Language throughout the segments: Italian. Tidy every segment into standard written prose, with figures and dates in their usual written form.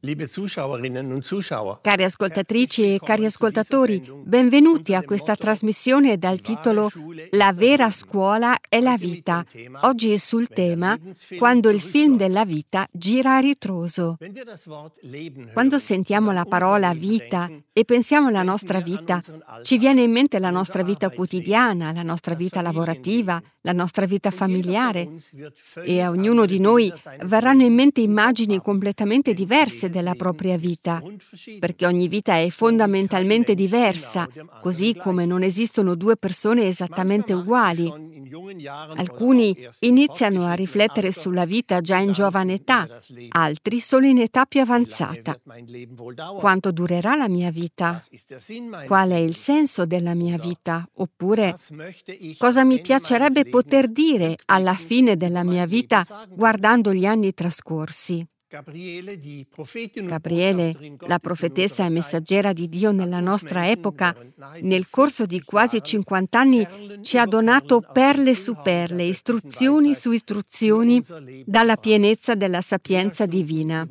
Cari ascoltatrici e cari ascoltatori, benvenuti a questa trasmissione dal titolo La vera scuola è la vita. Oggi è sul tema Quando il film della vita gira a ritroso. Quando sentiamo la parola vita e pensiamo alla nostra vita, ci viene in mente la nostra vita quotidiana, la nostra vita lavorativa, la nostra vita familiare, e a ognuno di noi verranno in mente immagini completamente diverse della propria vita, perché ogni vita è fondamentalmente diversa, così come non esistono due persone esattamente uguali. Alcuni iniziano a riflettere sulla vita già in giovane età, altri solo in età più avanzata. Quanto durerà la mia vita? Qual è il senso della mia vita? Oppure, cosa mi piacerebbe poter dire alla fine della mia vita guardando gli anni trascorsi? Gabriele, la profetessa e messaggera di Dio nella nostra epoca, nel corso di quasi 50 anni ci ha donato perle su perle, istruzioni su istruzioni dalla pienezza della sapienza divina.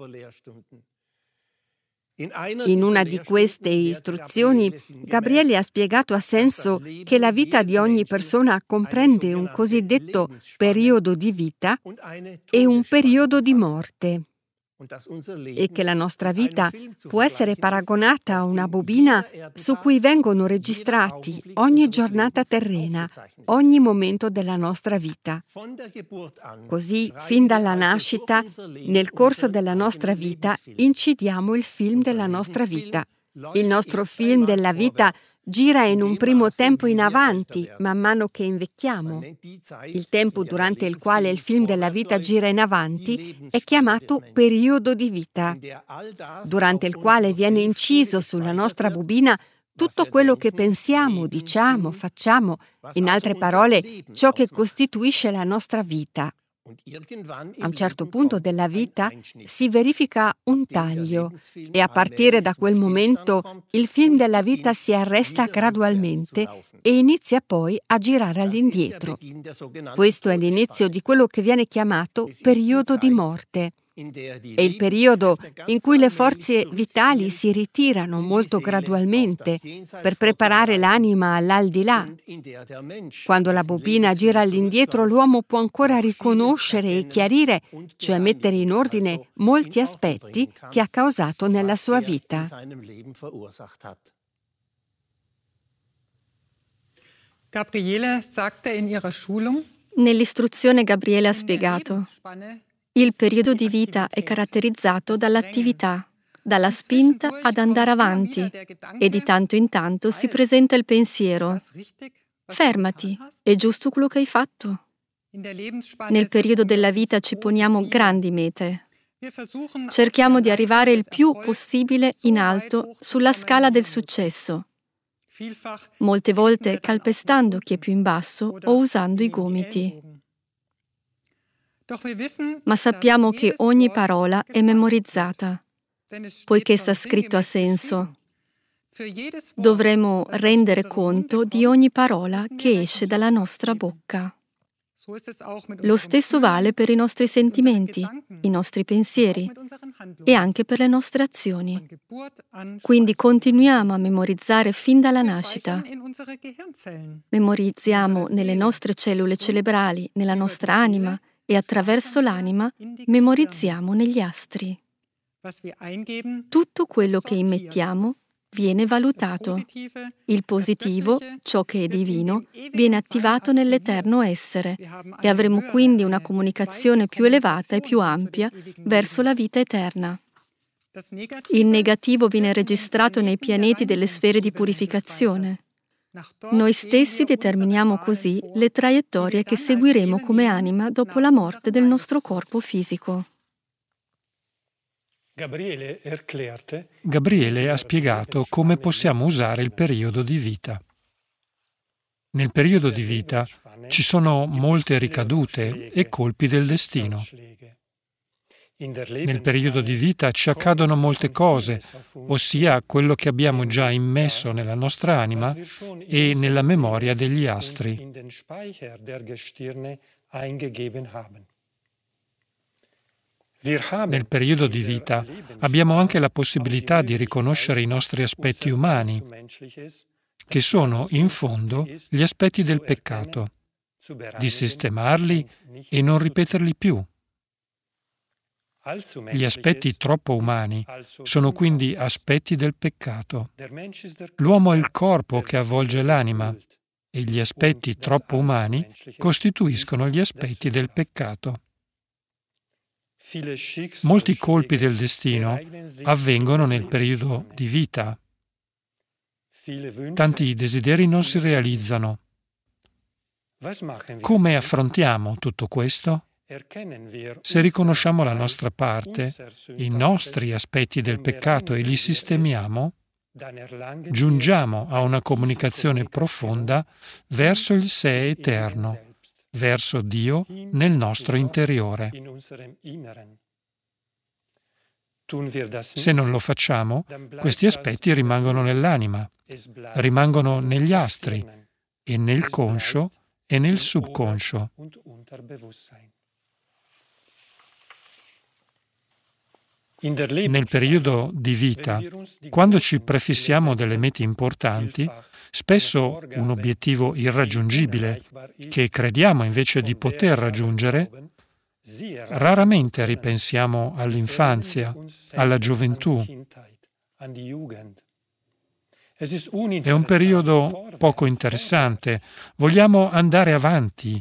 In una di queste istruzioni, Gabriele ha spiegato a senso che la vita di ogni persona comprende un cosiddetto periodo di vita e un periodo di morte, e che la nostra vita può essere paragonata a una bobina su cui vengono registrati ogni giornata terrena, ogni momento della nostra vita. Così, fin dalla nascita, nel corso della nostra vita, incidiamo il film della nostra vita. Il nostro film della vita gira in un primo tempo in avanti, man mano che invecchiamo. Il tempo durante il quale il film della vita gira in avanti è chiamato periodo di vita, durante il quale viene inciso sulla nostra bobina tutto quello che pensiamo, diciamo, facciamo, in altre parole, ciò che costituisce la nostra vita. A un certo punto della vita si verifica un taglio e a partire da quel momento il film della vita si arresta gradualmente e inizia poi a girare all'indietro. Questo è l'inizio di quello che viene chiamato periodo di morte. È il periodo in cui le forze vitali si ritirano molto gradualmente per preparare l'anima all'aldilà. Quando la bobina gira all'indietro, l'uomo può ancora riconoscere e chiarire, cioè mettere in ordine molti aspetti che ha causato nella sua vita. Gabriele sagte in ihrer Schulung, Nell'istruzione Gabriele ha spiegato: il periodo di vita è caratterizzato dall'attività, dalla spinta ad andare avanti, e di tanto in tanto si presenta il pensiero: fermati, è giusto quello che hai fatto? Nel periodo della vita ci poniamo grandi mete. Cerchiamo di arrivare il più possibile in alto sulla scala del successo, molte volte calpestando chi è più in basso o usando i gomiti. Ma sappiamo che ogni parola è memorizzata, poiché sta scritto a senso. Dovremo rendere conto di ogni parola che esce dalla nostra bocca. Lo stesso vale per i nostri sentimenti, i nostri pensieri e anche per le nostre azioni. Quindi continuiamo a memorizzare fin dalla nascita. Memorizziamo nelle nostre cellule cerebrali, nella nostra anima, e attraverso l'anima memorizziamo negli astri. Tutto quello che immettiamo viene valutato. Il positivo, ciò che è divino, viene attivato nell'eterno essere e avremo quindi una comunicazione più elevata e più ampia verso la vita eterna. Il negativo viene registrato nei pianeti delle sfere di purificazione. Noi stessi determiniamo così le traiettorie che seguiremo come anima dopo la morte del nostro corpo fisico. Gabriele ha spiegato come possiamo usare il periodo di vita. Nel periodo di vita ci sono molte ricadute e colpi del destino. Nel periodo di vita ci accadono molte cose, ossia quello che abbiamo già immesso nella nostra anima e nella memoria degli astri. Nel periodo di vita abbiamo anche la possibilità di riconoscere i nostri aspetti umani, che sono in fondo gli aspetti del peccato, di sistemarli e non ripeterli più. Gli aspetti troppo umani sono quindi aspetti del peccato. L'uomo è il corpo che avvolge l'anima e gli aspetti troppo umani costituiscono gli aspetti del peccato. Molti colpi del destino avvengono nel periodo di vita. Tanti desideri non si realizzano. Come affrontiamo tutto questo? Se riconosciamo la nostra parte, i nostri aspetti del peccato e li sistemiamo, giungiamo a una comunicazione profonda verso il sé eterno, verso Dio nel nostro interiore. Se non lo facciamo, questi aspetti rimangono nell'anima, rimangono negli astri e nel conscio e nel subconscio. Nel periodo di vita, quando ci prefissiamo delle mete importanti, spesso un obiettivo irraggiungibile, che crediamo invece di poter raggiungere, raramente ripensiamo all'infanzia, alla gioventù. È un periodo poco interessante. Vogliamo andare avanti,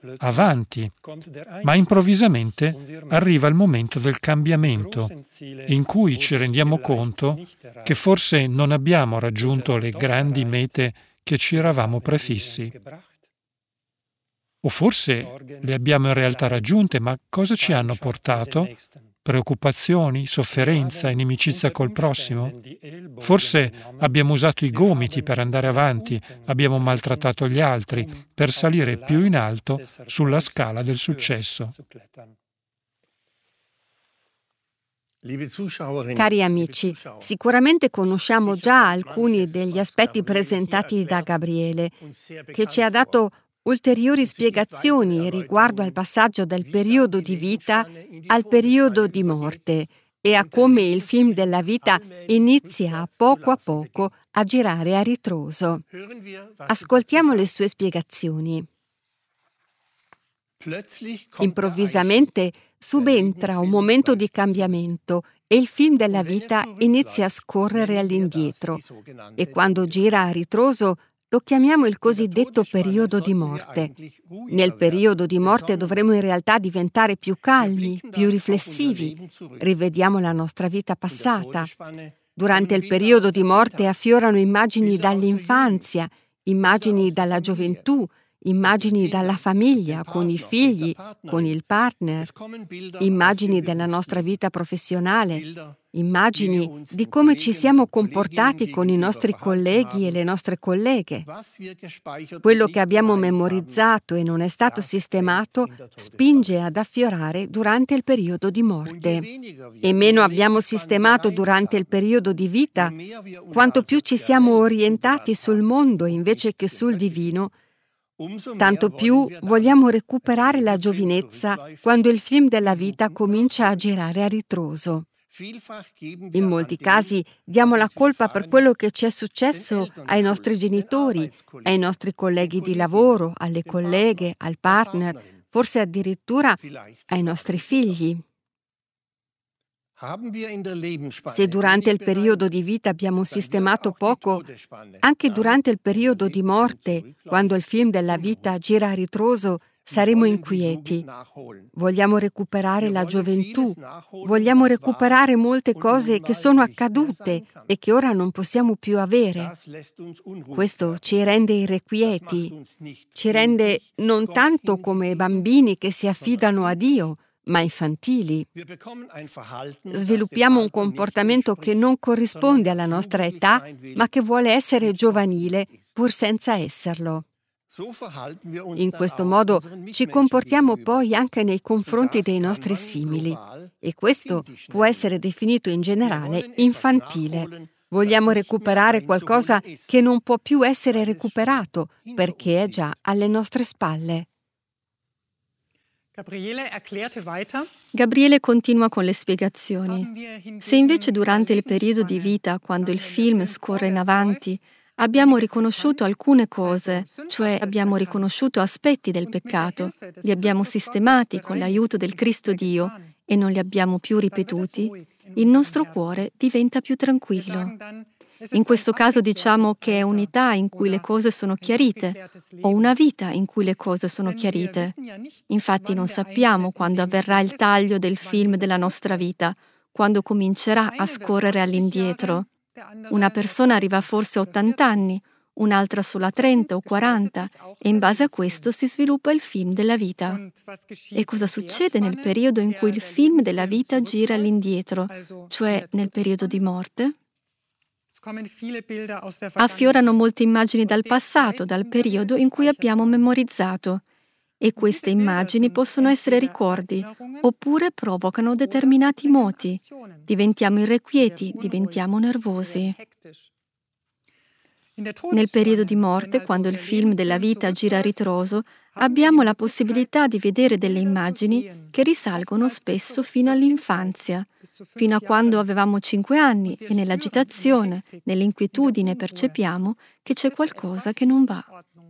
ma improvvisamente arriva il momento del cambiamento, in cui ci rendiamo conto che forse non abbiamo raggiunto le grandi mete che ci eravamo prefissi. O forse le abbiamo in realtà raggiunte, ma cosa ci hanno portato? Preoccupazioni, sofferenza, inimicizia col prossimo? Forse abbiamo usato i gomiti per andare avanti, abbiamo maltrattato gli altri per salire più in alto sulla scala del successo. Cari amici, sicuramente conosciamo già alcuni degli aspetti presentati da Gabriele, che ci ha dato ulteriori spiegazioni riguardo al passaggio dal periodo di vita al periodo di morte e a come il film della vita inizia a poco a girare a ritroso. Ascoltiamo le sue spiegazioni. Improvvisamente subentra un momento di cambiamento e il film della vita inizia a scorrere all'indietro e quando gira a ritroso lo chiamiamo il cosiddetto periodo di morte. Nel periodo di morte dovremo in realtà diventare più calmi, più riflessivi. Rivediamo la nostra vita passata. Durante il periodo di morte affiorano immagini dall'infanzia, immagini dalla gioventù, immagini dalla famiglia, con i figli, con il partner, immagini della nostra vita professionale, immagini di come ci siamo comportati con i nostri colleghi e le nostre colleghe. Quello che abbiamo memorizzato e non è stato sistemato spinge ad affiorare durante il periodo di morte. E meno abbiamo sistemato durante il periodo di vita, quanto più ci siamo orientati sul mondo invece che sul divino, tanto più vogliamo recuperare la giovinezza quando il film della vita comincia a girare a ritroso. In molti casi diamo la colpa per quello che ci è successo ai nostri genitori, ai nostri colleghi di lavoro, alle colleghe, al partner, forse addirittura ai nostri figli. Se durante il periodo di vita abbiamo sistemato poco, anche durante il periodo di morte, quando il film della vita gira a ritroso, saremo inquieti. Vogliamo recuperare la gioventù, vogliamo recuperare molte cose che sono accadute e che ora non possiamo più avere. Questo ci rende irrequieti, ci rende non tanto come bambini che si affidano a Dio, ma infantili. Sviluppiamo un comportamento che non corrisponde alla nostra età, ma che vuole essere giovanile pur senza esserlo. In questo modo ci comportiamo poi anche nei confronti dei nostri simili e questo può essere definito in generale infantile. Vogliamo recuperare qualcosa che non può più essere recuperato perché è già alle nostre spalle. Gabriele continua con le spiegazioni. Se invece durante il periodo di vita, quando il film scorre in avanti, abbiamo riconosciuto alcune cose, cioè abbiamo riconosciuto aspetti del peccato, li abbiamo sistemati con l'aiuto del Cristo Dio e non li abbiamo più ripetuti, il nostro cuore diventa più tranquillo. In questo caso diciamo che è unità in cui le cose sono chiarite o una vita in cui le cose sono chiarite. Infatti non sappiamo quando avverrà il taglio del film della nostra vita, quando comincerà a scorrere all'indietro. Una persona arriva forse a 80 anni, un'altra solo a 30 o 40 e in base a questo si sviluppa il film della vita. E cosa succede nel periodo in cui il film della vita gira all'indietro, cioè nel periodo di morte? Affiorano molte immagini dal passato, dal periodo in cui abbiamo memorizzato. E queste immagini possono essere ricordi, oppure provocano determinati moti. Diventiamo irrequieti, diventiamo nervosi. Nel periodo di morte, quando il film della vita gira a ritroso, abbiamo la possibilità di vedere delle immagini che risalgono spesso fino all'infanzia, fino a quando avevamo 5 anni e nell'agitazione, nell'inquietudine percepiamo che c'è qualcosa che non va.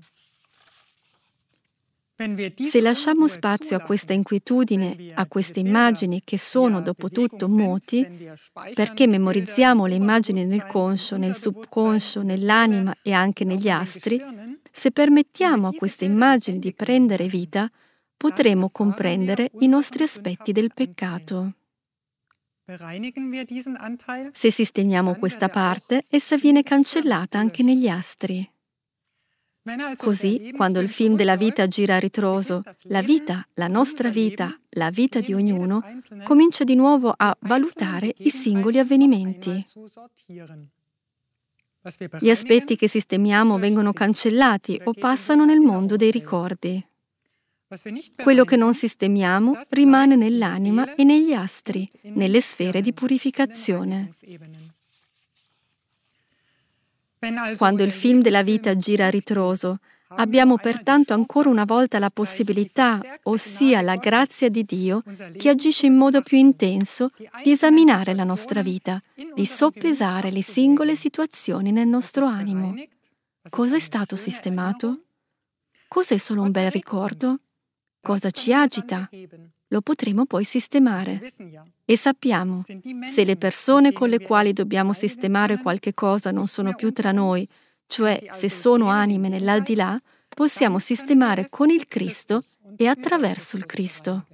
Se lasciamo spazio a questa inquietudine, a queste immagini che sono dopo tutto moti, perché memorizziamo le immagini nel conscio, nel subconscio, nell'anima e anche negli astri, se permettiamo a queste immagini di prendere vita, potremo comprendere i nostri aspetti del peccato. Se sistemiamo questa parte, essa viene cancellata anche negli astri. Così, quando il film della vita gira a ritroso, la vita, la nostra vita, la vita di ognuno, comincia di nuovo a valutare i singoli avvenimenti. Gli aspetti che sistemiamo vengono cancellati o passano nel mondo dei ricordi. Quello che non sistemiamo rimane nell'anima e negli astri, nelle sfere di purificazione. Quando il film della vita gira a ritroso, abbiamo pertanto ancora una volta la possibilità, ossia la grazia di Dio, che agisce in modo più intenso, di esaminare la nostra vita, di soppesare le singole situazioni nel nostro animo. Cosa è stato sistemato? Cos'è solo un bel ricordo? Cosa ci agita? Lo potremo poi sistemare. E sappiamo, se le persone con le quali dobbiamo sistemare qualche cosa non sono più tra noi, cioè se sono anime nell'aldilà, possiamo sistemare con il Cristo e attraverso il Cristo.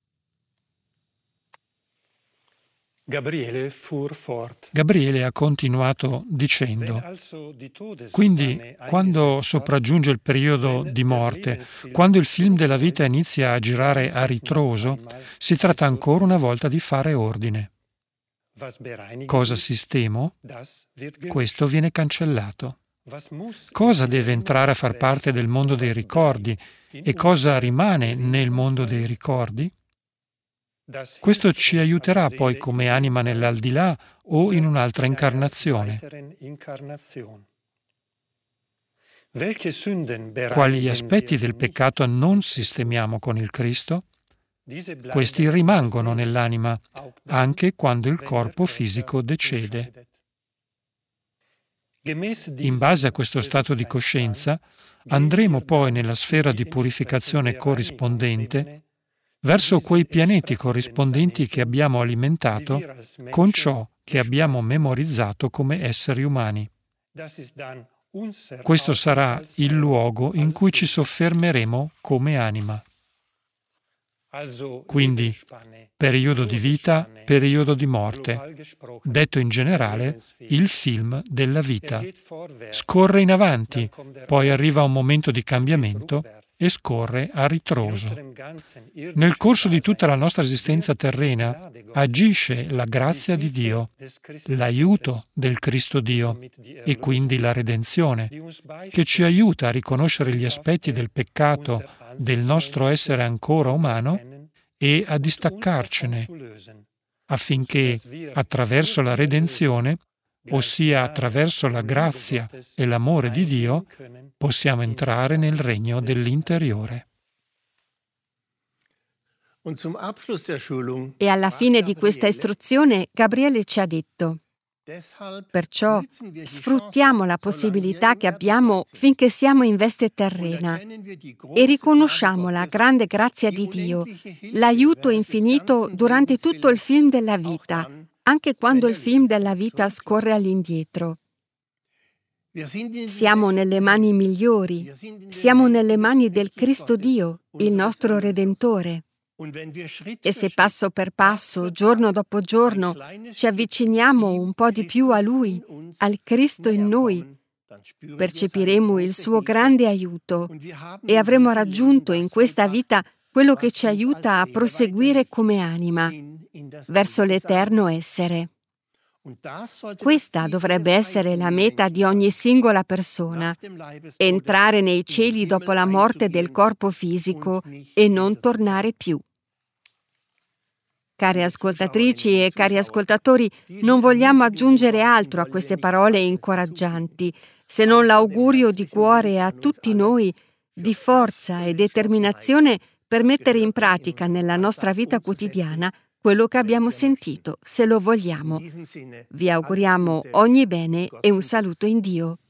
Gabriele ha continuato dicendo: quindi, quando sopraggiunge il periodo di morte, quando il film della vita inizia a girare a ritroso, si tratta ancora una volta di fare ordine. Cosa sistemo? Questo viene cancellato. Cosa deve entrare a far parte del mondo dei ricordi e cosa rimane nel mondo dei ricordi? Questo ci aiuterà poi come anima nell'aldilà o in un'altra incarnazione. Quali aspetti del peccato non sistemiamo con il Cristo? Questi rimangono nell'anima anche quando il corpo fisico decede. In base a questo stato di coscienza, andremo poi nella sfera di purificazione corrispondente verso quei pianeti corrispondenti che abbiamo alimentato con ciò che abbiamo memorizzato come esseri umani. Questo sarà il luogo in cui ci soffermeremo come anima. Quindi, periodo di vita, periodo di morte. Detto in generale, il film della vita. Scorre in avanti, poi arriva un momento di cambiamento e scorre a ritroso. Nel corso di tutta la nostra esistenza terrena agisce la grazia di Dio, l'aiuto del Cristo Dio e quindi la redenzione, che ci aiuta a riconoscere gli aspetti del peccato del nostro essere ancora umano e a distaccarcene, affinché attraverso la redenzione, ossia attraverso la grazia e l'amore di Dio, possiamo entrare nel regno dell'interiore. E alla fine di questa istruzione Gabriele ci ha detto: perciò sfruttiamo la possibilità che abbiamo finché siamo in veste terrena e riconosciamo la grande grazia di Dio, l'aiuto infinito durante tutto il film della vita, anche quando il film della vita scorre all'indietro. Siamo nelle mani migliori, siamo nelle mani del Cristo Dio, il nostro Redentore. E se passo per passo, giorno dopo giorno, ci avviciniamo un po' di più a Lui, al Cristo in noi, percepiremo il suo grande aiuto e avremo raggiunto in questa vita quello che ci aiuta a proseguire come anima verso l'eterno essere. Questa dovrebbe essere la meta di ogni singola persona: entrare nei cieli dopo la morte del corpo fisico e non tornare più. Care ascoltatrici e cari ascoltatori, non vogliamo aggiungere altro a queste parole incoraggianti, se non l'augurio di cuore a tutti noi di forza e determinazione per mettere in pratica nella nostra vita quotidiana quello che abbiamo sentito, se lo vogliamo. Vi auguriamo ogni bene e un saluto in Dio.